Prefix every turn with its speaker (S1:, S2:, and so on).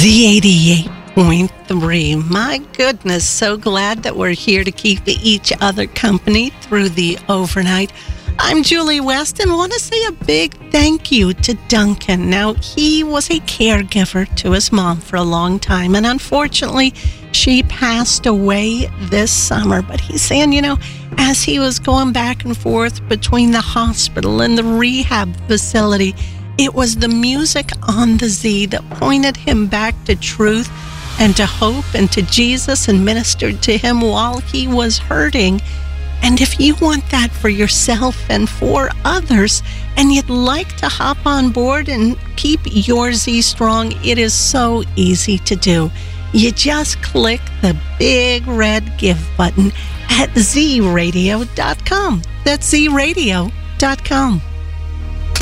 S1: Z88.3. My goodness, so glad that we're here to keep each other company through the overnight. I'm Julie West and want to say a big thank you to Duncan. Now, he was a caregiver to his mom for a long time, and unfortunately, she passed away this summer. But he's saying, as he was going back and forth between the hospital and the rehab facility, it was the music on the Z that pointed him back to truth and to hope and to Jesus and ministered to him while he was hurting. And if you want that for yourself and for others, and you'd like to hop on board and keep your Z strong, it is so easy to do. You just click the big red give button at zradio.com. That's zradio.com.